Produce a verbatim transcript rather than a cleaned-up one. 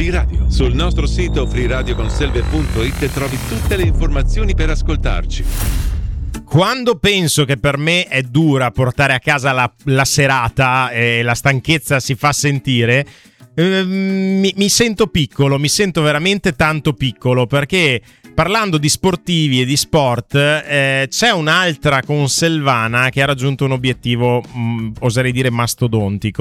Free Radio. Sul nostro sito free radio conselve punto it trovi tutte le informazioni per ascoltarci. Quando penso che per me è dura portare a casa la, la serata e la stanchezza si fa sentire, eh, mi, mi sento piccolo, mi sento veramente tanto piccolo, perché parlando di sportivi e di sport, eh, c'è un'altra conselvana che ha raggiunto un obiettivo, mh, oserei dire mastodontico.